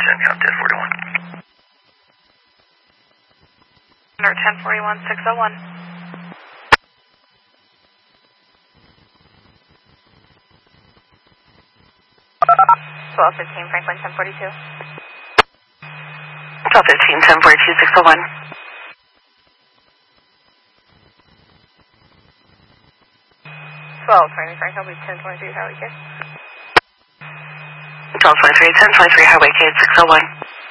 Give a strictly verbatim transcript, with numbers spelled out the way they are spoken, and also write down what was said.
Destination, count ten forty-one. Number ten forty-one, six oh one. twelve fifteen, Franklin, ten forty-two. twelve fifteen, ten forty-two, six oh one. twelve twenty, Frank, I'll be ten twenty-three, Highway K. twelve twenty-three, ten twenty-three, Highway K, six oh one.